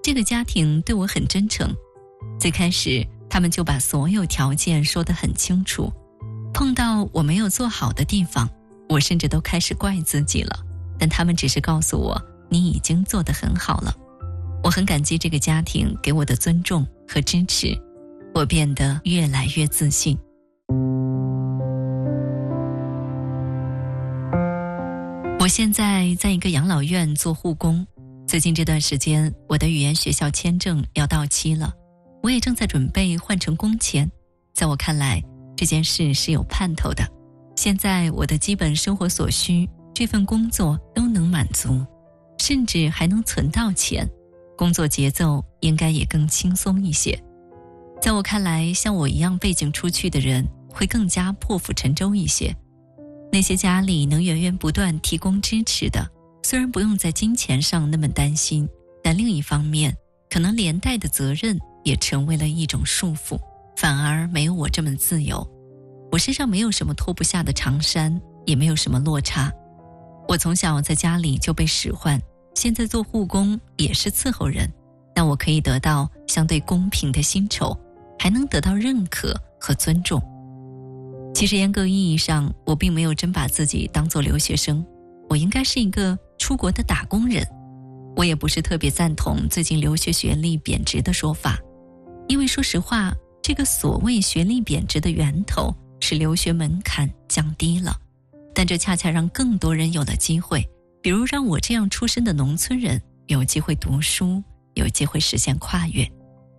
这个家庭对我很真诚，最开始他们就把所有条件说得很清楚，碰到我没有做好的地方，我甚至都开始怪自己了，但他们只是告诉我，你已经做得很好了。我很感激这个家庭给我的尊重和支持，我变得越来越自信。我现在在一个养老院做护工，最近这段时间我的语言学校签证要到期了，我也正在准备换成工签。在我看来，这件事是有盼头的。现在我的基本生活所需，这份工作都能满足，甚至还能存到钱，工作节奏应该也更轻松一些。在我看来，像我一样背井出去的人会更加破釜沉舟一些。那些家里能源源不断提供支持的，虽然不用在金钱上那么担心，但另一方面，可能连带的责任也成为了一种束缚，反而没有我这么自由。我身上没有什么脱不下的长衫，也没有什么落差。我从小在家里就被使唤，现在做护工也是伺候人，但我可以得到相对公平的薪酬，还能得到认可和尊重。其实严格意义上，我并没有真把自己当作留学生，我应该是一个出国的打工人。我也不是特别赞同最近留学学历贬值的说法，因为说实话，这个所谓学历贬值的源头是留学门槛降低了，但这恰恰让更多人有了机会，比如让我这样出身的农村人有机会读书，有机会实现跨越。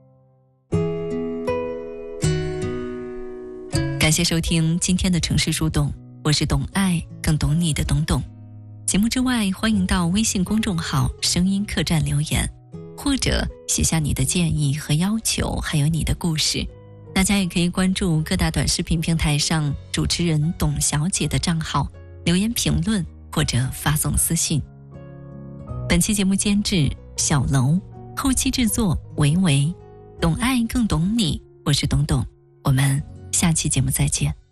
感谢收听今天的城市树洞，我是懂爱更懂你的懂懂。节目之外，欢迎到微信公众号声音客栈留言，或者写下你的建议和要求，还有你的故事。大家也可以关注各大短视频平台上主持人董小姐的账号，留言评论或者发送私信。本期节目监制小楼，后期制作维维，懂爱更懂你，我是董董，我们下期节目再见。